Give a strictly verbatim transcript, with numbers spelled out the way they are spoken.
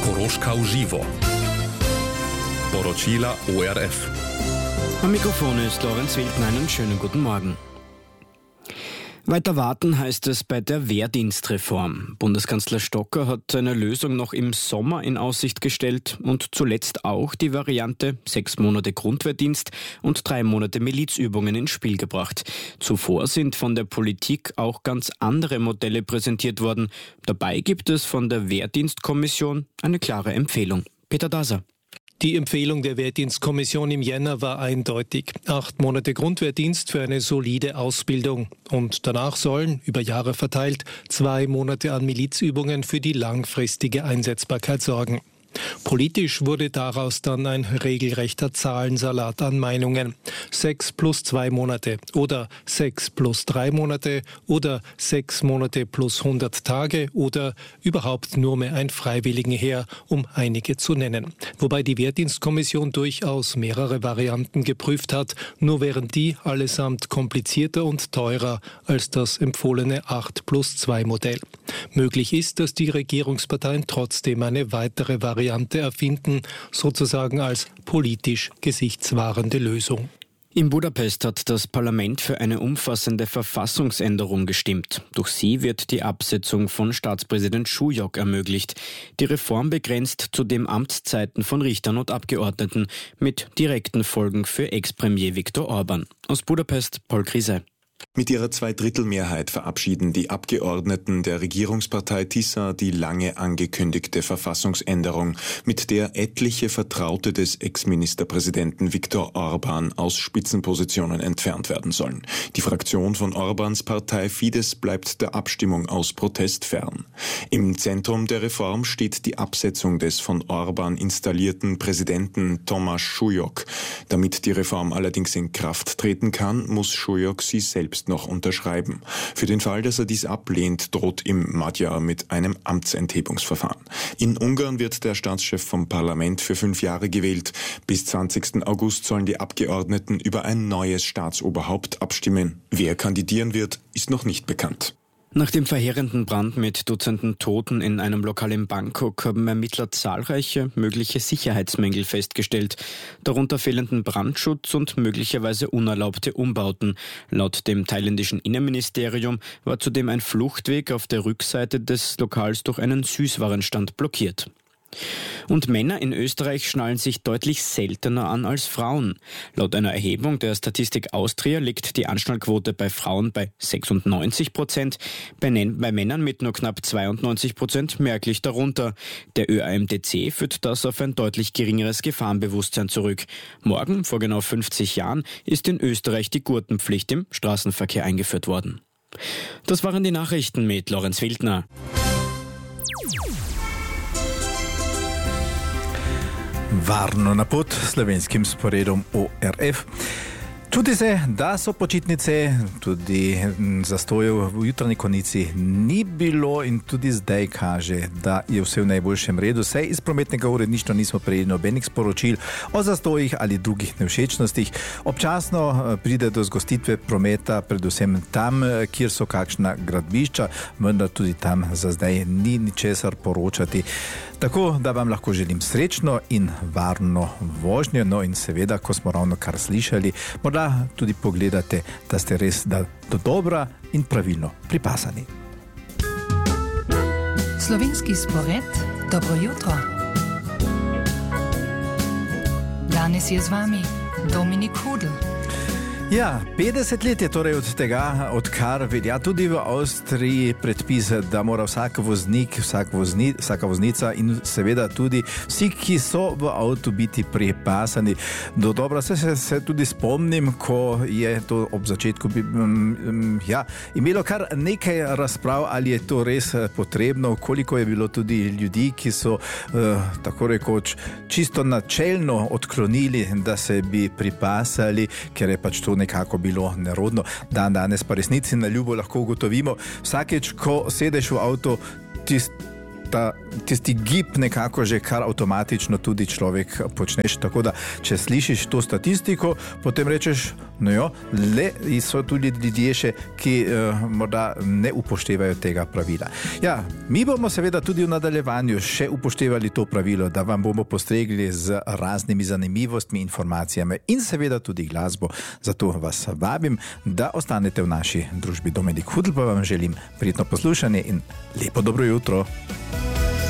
Koroška v živo. Poročila O R F. Am Mikrofon ist Lorenz Wildner. Einen schönen guten Morgen. Weiter warten heißt es bei der Wehrdienstreform. Bundeskanzler Stocker hat eine Lösung noch im Sommer in Aussicht gestellt und zuletzt auch die Variante sechs Monate Grundwehrdienst und drei Monate Milizübungen ins Spiel gebracht. Zuvor sind von der Politik auch ganz andere Modelle präsentiert worden. Dabei gibt es von der Wehrdienstkommission eine klare Empfehlung. Peter Daser. Die Empfehlung der Wehrdienstkommission im Jänner war eindeutig. Acht Monate Grundwehrdienst für eine solide Ausbildung. Und danach sollen, über Jahre verteilt, zwei Monate an Milizübungen für die langfristige Einsetzbarkeit sorgen. Politisch wurde daraus dann ein regelrechter Zahlensalat an Meinungen. Sechs plus zwei Monate oder sechs plus drei Monate oder sechs Monate plus hundert Tage oder überhaupt nur mehr ein Freiwilligenheer, um einige zu nennen. Wobei die Wehrdienstkommission durchaus mehrere Varianten geprüft hat, nur wären die allesamt komplizierter und teurer als das empfohlene acht plus zwei Modell. Möglich ist, dass die Regierungsparteien trotzdem eine weitere Variante erfinden, sozusagen als politisch gesichtswahrende Lösung. In Budapest hat das Parlament für eine umfassende Verfassungsänderung gestimmt. Durch sie wird die Absetzung von Staatspräsident Šujok ermöglicht. Die Reform begrenzt zudem Amtszeiten von Richtern und Abgeordneten mit direkten Folgen für Ex-Premier Viktor Orbán. Aus Budapest, Paul Krise. Mit ihrer Zweidrittelmehrheit verabschieden die Abgeordneten der Regierungspartei TISA die lange angekündigte Verfassungsänderung, mit der etliche Vertraute des Ex-Ministerpräsidenten Viktor Orbán aus Spitzenpositionen entfernt werden sollen. Die Fraktion von Orbáns Partei Fidesz bleibt der Abstimmung aus Protest fern. Im Zentrum der Reform steht die Absetzung des von Orbán installierten Präsidenten Tomáš Šujok. Damit die Reform allerdings in Kraft treten kann, muss Šujok sie selbst noch unterschreiben. Für den Fall, dass er dies ablehnt, droht ihm Magyar mit einem Amtsenthebungsverfahren. In Ungarn wird der Staatschef vom Parlament für fünf Jahre gewählt. Bis zwanzigsten August sollen die Abgeordneten über ein neues Staatsoberhaupt abstimmen. Wer kandidieren wird, ist noch nicht bekannt. Nach dem verheerenden Brand mit Dutzenden Toten in einem Lokal in Bangkok haben Ermittler zahlreiche mögliche Sicherheitsmängel festgestellt, darunter fehlenden Brandschutz und möglicherweise unerlaubte Umbauten. Laut dem thailändischen Innenministerium war zudem ein Fluchtweg auf der Rückseite des Lokals durch einen Süßwarenstand blockiert. Und Männer in Österreich schnallen sich deutlich seltener an als Frauen. Laut einer Erhebung der Statistik Austria liegt die Anschnallquote bei Frauen bei sechsundneunzig Prozent, bei, bei Männern mit nur knapp zweiundneunzig Prozent merklich darunter. Der Ö A M D C führt das auf ein deutlich geringeres Gefahrenbewusstsein zurück. Morgen, vor genau fünfzig Jahren, ist in Österreich die Gurtenpflicht im Straßenverkehr eingeführt worden. Das waren die Nachrichten mit Lorenz Wildner. Varno na pot slovenskim sporedom O R F. Čuti se, da so počitnice, tudi zastojev v jutranji konici ni bilo in tudi zdaj kaže, da je vse v najboljšem redu. Saj iz prometnega uredništva nismo prejeli nobenih sporočil o zastojih ali drugih nevšečnostih. Občasno pride do zgostitve prometa, predvsem tam, kjer so kakšna gradbišča, vendar tudi tam za zdaj ni ničesar poročati. Tako, da vam lahko želim srečno in varno vožnjo. No in seveda, ko smo ravno kar slišali, morda tudi pogledate, da ste res da do dobra in pravilno pripasani. Slovenski spored, dobro jutro. Danes je z vami Dominik Hudl. Ja, petdeset let je torej od tega, odkar velja tudi v Avstriji predpis, da mora vsak voznik, vsak vozni, vsaka voznica in seveda tudi vsi, ki so v avtu, biti pripasani. Do dobra se, se, se tudi spomnim, ko je to ob začetku um, ja, imelo kar nekaj razprav, ali je to res potrebno, koliko je bilo tudi ljudi, ki so uh, tako rekoč čisto načelno odklonili, da se bi pripasali, ker je pač to nekako bilo nerodno. Dan danes pa resnici na ljubo lahko ugotovimo, vsakeč, ko sedeš v avto, ti ta, tisti gib nekako že kar avtomatično tudi človek počneš. Tako da, če slišiš to statistiko, potem rečeš, no jo, le so tudi ljudje še, ki uh, morda ne upoštevajo tega pravila. Ja, mi bomo seveda tudi v nadaljevanju še upoštevali to pravilo, da vam bomo postregli z raznimi zanimivostmi, informacijami in seveda tudi glasbo. Zato vas vabim, da ostanete v naši družbi. Dominik Hudl pa vam želim prijetno poslušanje in lepo dobro jutro.